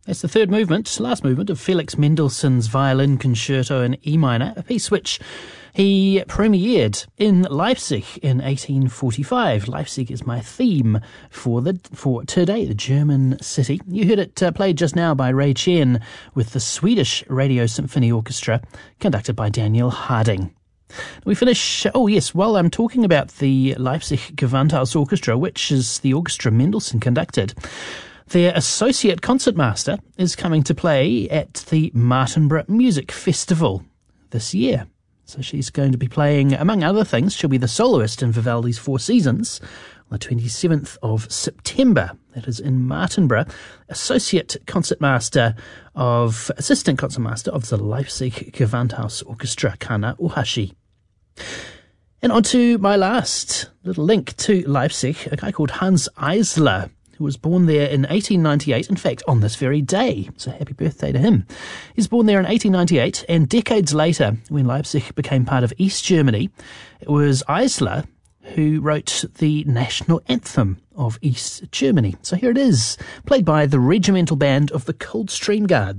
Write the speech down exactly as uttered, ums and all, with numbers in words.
It's the third movement, last movement of Felix Mendelssohn's Violin Concerto in E minor, a piece which he premiered in Leipzig in eighteen forty-five. Leipzig is my theme for the for today, the German city. You heard it uh, played just now by Ray Chen with the Swedish Radio Symphony Orchestra, conducted by Daniel Harding. We finish, oh yes, while I'm talking about the Leipzig Gewandhaus Orchestra, which is the orchestra Mendelssohn conducted, their associate concertmaster is coming to play at the Martinborough Music Festival this year. So she's going to be playing, among other things, she'll be the soloist in Vivaldi's Four Seasons on the twenty-seventh of September. That is in Martinborough. Associate concertmaster of, assistant concertmaster of the Leipzig Gewandhaus Orchestra, Kana Ohashi. And on to my last little link to Leipzig, a guy called Hans Eisler, who was born there in eighteen ninety-eight, in fact, on this very day. So happy birthday to him. He was born there in eighteen ninety-eight, and decades later, when Leipzig became part of East Germany, it was Eisler who wrote the national anthem of East Germany. So here it is, played by the regimental band of the Coldstream Guards.